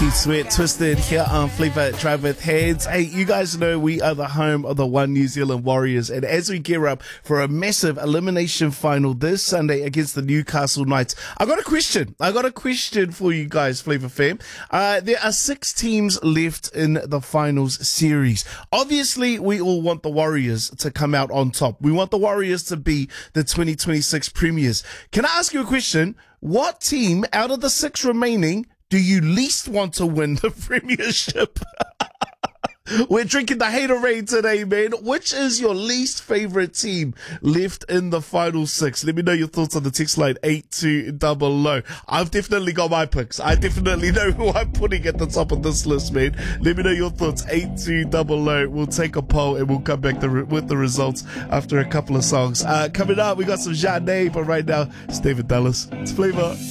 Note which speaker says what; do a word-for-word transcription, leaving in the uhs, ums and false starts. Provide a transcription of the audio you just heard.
Speaker 1: Keith Sweat, Twisted here on Flavor Drive with Heads. Hey, you guys know we are the home of the One New Zealand Warriors, and as we gear up for a massive elimination final this Sunday against the Newcastle Knights, I got a question. I got a question for you guys, Flavor Fam. Uh, there are six teams left in the finals series. Obviously, we all want the Warriors to come out on top. We want the Warriors to be the twenty twenty-six premiers. Can I ask you a question? What team out of the six remaining do you least want to win the premiership? We're drinking the haterade today, man. Which is your least favorite team left in the final six? Let me know your thoughts on the text line eight two double oh. I've definitely got my picks. I definitely know who I'm putting at the top of this list, man. Let me know your thoughts eight two double oh. We'll take a poll and we'll come back the re- with the results after a couple of songs. Uh, coming up, we got some Jade, but right now, it's David Dallas. It's Flavor.